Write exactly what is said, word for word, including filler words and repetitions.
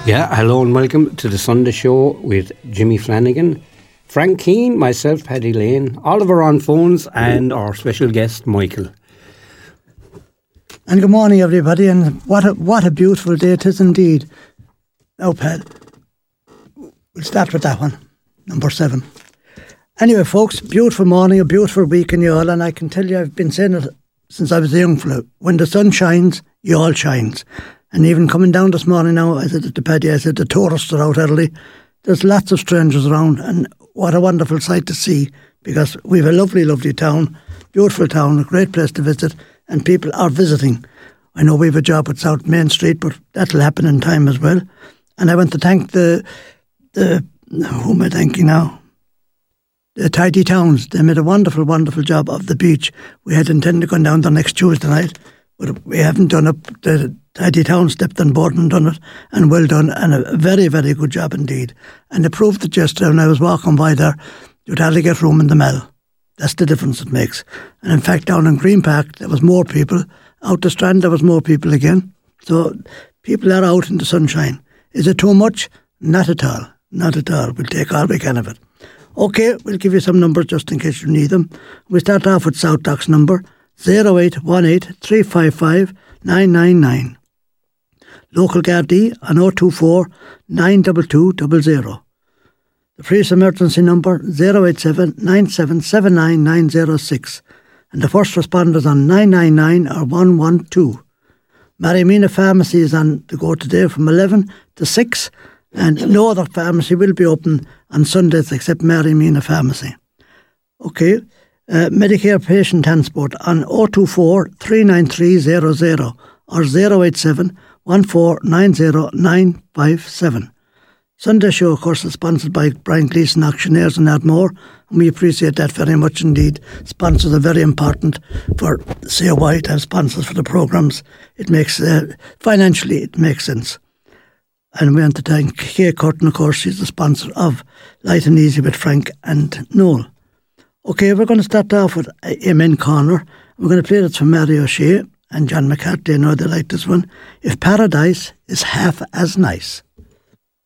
Yeah, hello and welcome to the Sunday Show with Jimmy Flanagan, Frank Keane, myself, Paddy Lane, Oliver on phones, and our special guest, Michael. And good morning, everybody, and what a, what a beautiful day it is indeed. Now, Pad, we'll start with that one, number seven. Anyway, folks, beautiful morning, a beautiful week in you all, and I can tell you I've been saying it since I was a young fellow. When the sun shines, you all shines. And even coming down this morning now, I said to Paddy, I said the tourists are out early. There's lots of strangers around, and what a wonderful sight to see, because we've a lovely, lovely town, beautiful town, a great place to visit, and people are visiting. I know we've a job at South Main Street, but that'll happen in time as well. And I want to thank the, the who am I thanking now? The Tidy Towns. They made a wonderful, wonderful job of the beach. We had intended going down there next Tuesday night, but we haven't done it. The Tidy Town stepped on board and done it, and well done, and a very, very good job indeed. And they proved it yesterday when I was walking by there, you'd hardly get room in the Mall. That's the difference it makes. And in fact, down in Green Park, there was more people. Out the Strand, there was more people again. So people are out in the sunshine. Is it too much? Not at all. Not at all. We'll take all we can of it. Okay, we'll give you some numbers just in case you need them. We start off with South Doc's number, zero eight one eight, three five five, nine nine nine. Local Gardaí on oh two four, nine two two zero zero. The police emergency number zero eight seven, nine seven seven nine, nine zero six. And the first responders on nine nine nine or one one two. Marimina Pharmacy is on the go today from eleven to six, and no other pharmacy will be open on Sundays except Marimina Pharmacy. Okay, uh, Medicare patient transport on oh two four, three nine three zero zero or zero eight seven, one four nine zero nine five seven. Sunday Show, of course, is sponsored by Brian Gleeson Auctioneers and Ardmore, and we appreciate that very much indeed. Sponsors are very important for C O I to have sponsors for the programmes. It makes, uh, financially, it makes sense. And we want to thank Kay Curtin, of course, she's the sponsor of Light and Easy with Frank and Noel. Okay, we're going to start off with Amen Corner. We're going to play this from Mary O'Shea and John McCarthy. I know they like this one. If Paradise is Half as Nice.